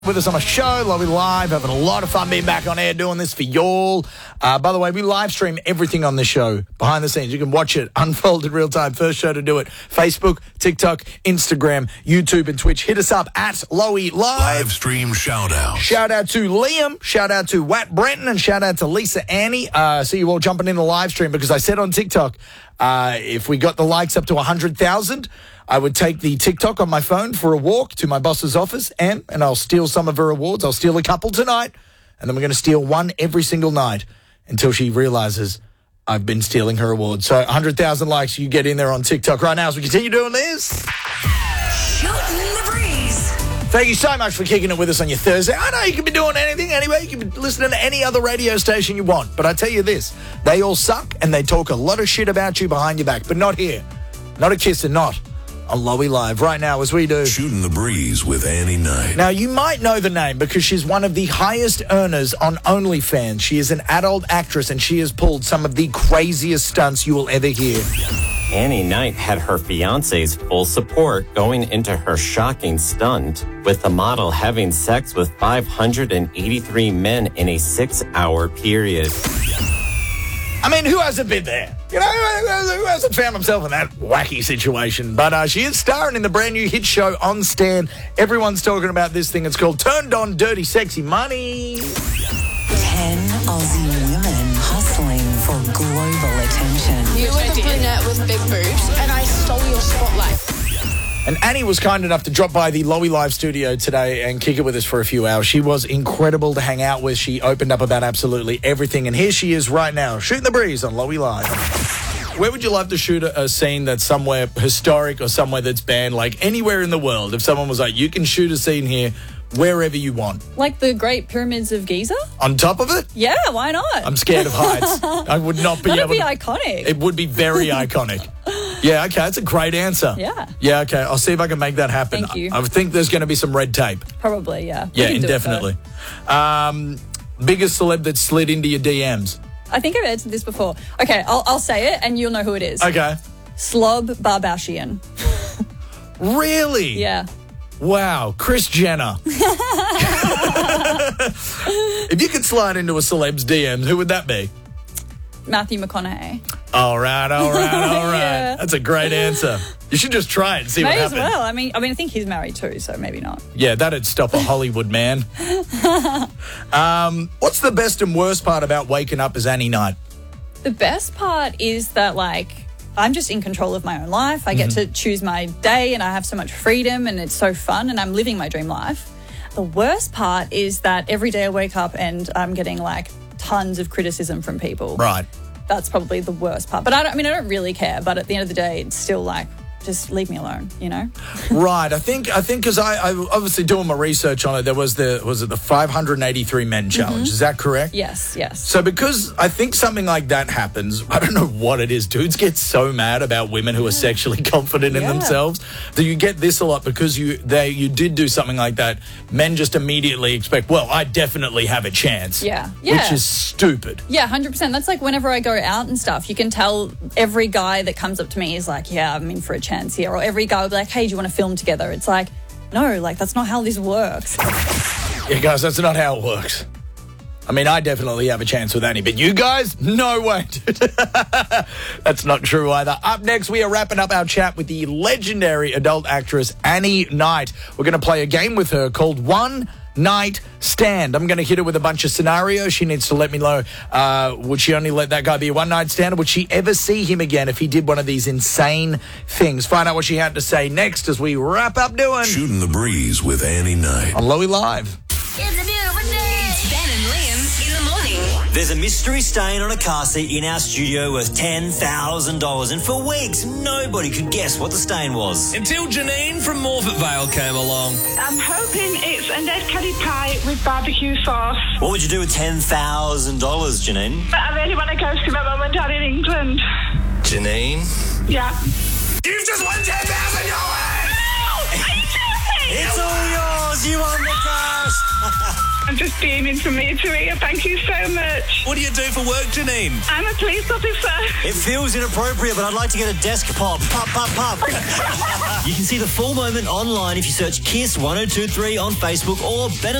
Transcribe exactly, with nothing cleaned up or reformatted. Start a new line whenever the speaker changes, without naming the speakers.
With us on a show, Lovely Live, having a lot of fun being back on air doing this for y'all. Uh, by the way, we live stream everything on the show behind the scenes. You can watch it unfold in real time. First show to do it. Facebook, TikTok, Instagram, YouTube, and Twitch. Hit us up at Lowy Live.
Live stream shout out.
Shout out to Liam. Shout out to Watt Brenton. And shout out to Lisa Annie. Uh, see you all jumping in the live stream because I said on TikTok, uh, if we got the likes up to one hundred thousand, I would take the TikTok on my phone for a walk to my boss's office, Em, and I'll steal some of her awards. I'll steal a couple tonight, and then we're going to steal one every single night until she realizes I've been stealing her awards. So one hundred thousand likes, you get in there on TikTok right now as we continue doing this.
Shooting the breeze.
Thank you so much for kicking it with us on your Thursday. I know you can be doing anything anyway. You can be listening to any other radio station you want. But I tell you this, they all suck, and they talk a lot of shit about you behind your back. But not here. Not a kiss and not on Lowy Live right now as we do.
Shooting the Breeze with Annie Knight.
Now, you might know the name because she's one of the highest earners on OnlyFans. She is an adult actress and she has pulled some of the craziest stunts you will ever hear.
Annie Knight had her fiancé's full support going into her shocking stunt, with the model having sex with five hundred eighty-three men in a six-hour period.
I mean, who hasn't been there? You know, who hasn't found himself in that wacky situation? But uh, she is starring in the brand new hit show On Stan. Everyone's talking about this thing. It's called Turned On Dirty Sexy Money.
Ten Aussie women hustling for global attention.
You were the brunette with big boobs, and I stole your spotlight.
And Annie was kind enough to drop by the Lowy Live studio today and kick it with us for a few hours. She was incredible to hang out with. She opened up about absolutely everything. And here she is right now, shooting the breeze on Lowy Live. Where would you love to shoot a, a scene that's somewhere historic or somewhere that's banned, like anywhere in the world? If someone was like, you can shoot a scene here wherever you want.
Like the Great Pyramids of Giza?
On top of it?
Yeah, why not?
I'm scared of heights. I would not be
That'd
able
be
to...
iconic.
It would be very iconic. Yeah, okay, that's a great answer.
Yeah.
Yeah, okay, I'll see if I can make that happen.
Thank you.
I, I think there's going to be some red tape.
Probably, yeah. We
Yeah,
can do it,
indefinitely. Um, biggest celeb that slid into your D Ms?
I think I've answered this before. Okay, I'll, I'll say it and you'll know who it is.
Okay.
Slob Barbashian.
Really?
Yeah.
Wow, Kris Jenner. If you could slide into a celeb's D Ms, who would that be?
Matthew McConaughey.
All right, all right, all right.
Yeah.
That's a great answer. You should just try it and see
May
what
as
happens.
well. I mean, I mean, I think he's married too, so maybe not.
Yeah, that'd stop a Hollywood man. um, what's the best and worst part about waking up as Annie Knight?
The best part is that, like, I'm just in control of my own life. I get
Mm-hmm.
to choose my day and I have so much freedom and it's so fun and I'm living my dream life. The worst part is that every day I wake up and I'm getting, like, tons of criticism from people.
Right.
That's probably the worst part. But I don't, I mean, I don't really care. But at the end of the day, it's still like, just leave me alone, you know?
Right. I think I think because I, I obviously doing my research on it, there was the was it the five hundred eighty-three men challenge?
Mm-hmm.
Is that correct?
Yes, yes.
So because I think something like that happens, I don't know what it is. Dudes get so mad about women who are sexually confident in
Yeah.
themselves. Do you get this a lot because you they you did do something like that? Men just immediately expect, well, I definitely have a chance.
Yeah. Yeah.
Which is stupid.
Yeah, one hundred percent. That's like whenever I go out and stuff, you can tell every guy that comes up to me is like, yeah, I'm in for a chance here. Or every guy will be like, hey, do you want to film together? It's like, no, like, that's not how this works.
Yeah, guys, that's not how it works. I mean, I definitely have a chance with Annie, but you guys, no way. That's not true either. Up next, we are wrapping up our chat with the legendary adult actress Annie Knight. We're going to play a game with her called One Night Stand. I'm going to hit her with a bunch of scenarios. She needs to let me know, uh, would she only let that guy be a one-night stand, or would she ever see him again if he did one of these insane things? Find out what she had to say next as we wrap up doing
Shooting the Breeze with Annie Knight.
on Lowy Live.
It's a beautiful day. It's Ben and Liam in the morning.
There's a mystery stain on a car seat in our studio worth ten thousand dollars, and for weeks, nobody could guess what the stain was.
Until Janine from Morfett Vale came along.
I'm hoping it's a Ned Kelly pie with barbecue sauce.
What would you do with ten thousand dollars, Janine?
But I really want to go see my mum and dad in England.
Janine?
Yeah.
You've just won ten thousand dollars!
No! Are you joking?
It's all yours! dollars. You won the cash.
I'm just beaming from ear to ear. Thank you so much.
What do you do for work, Janine?
I'm a police officer.
It feels inappropriate, but I'd like to get a desk pop. Pop, pop, pop. You can see the full moment online if you search Kiss one oh two three on Facebook or Ben